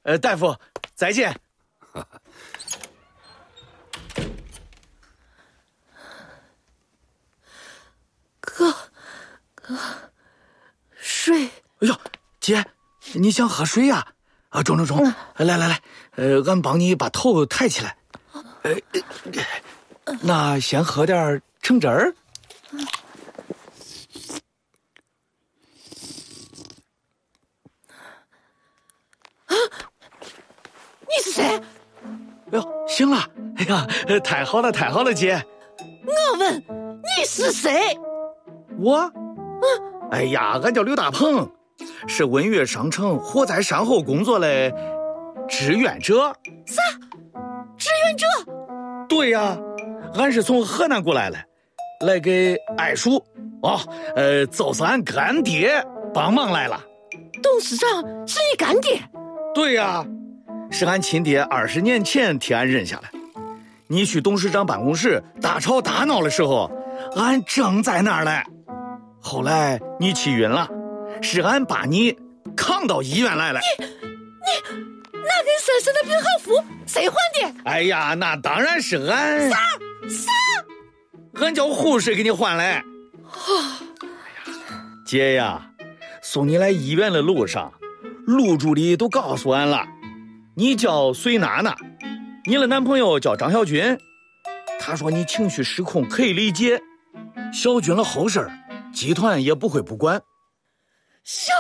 大夫，再见。 哥，水。 哎呦，姐，你想喝水呀？啊，中，来，俺帮你把头抬起来。那先喝点橙汁儿。 你是谁？ 哎呦，行了，哎呀，太好了，姐。 我问你是谁？ 我，哎呀，俺叫刘大鹏，是文悦商城火灾善后工作的志愿者。 啥？志愿者？ 对呀，俺是从河南过来的，来给爱叔就是俺干爹帮忙来了。 董事长是你干爹？ 对呀，是俺亲爹20年前替俺认下来。你去董事长办公室大吵大闹的时候，俺正在那儿嘞。后来你气晕了，是俺把你扛到医院来了。 你那跟婶婶的病号服谁还的？ 哎呀，那当然是俺。 啥？ 俺叫护士给你换来。姐呀，送你来医院的路上，路助理都告诉俺了，你叫隋娜娜，你的男朋友叫张小军。他说你情绪失控可以理解，小军的后事集团也不会不管。 小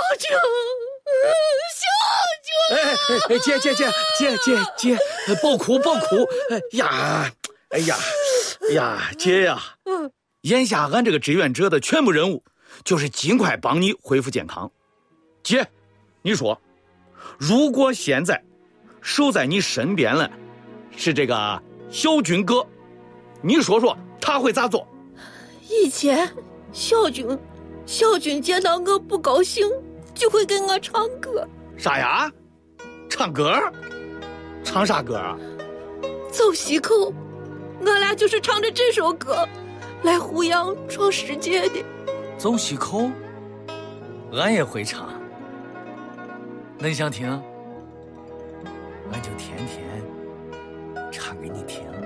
军， 姐，别哭，哎呀，姐呀，眼下俺这个志愿者的全部任务就是尽快帮你恢复健康。姐，你说，如果现在守在你身边的是这个小军哥，你说说他会咋做？ 以前小军见到我不高兴就会给我唱歌。 啥呀？唱歌？唱啥歌啊？ 走西口，我俩就是唱着这首歌来胡杨闯世界的。 走西口，俺也会唱。恁想听？俺就天天唱给你听。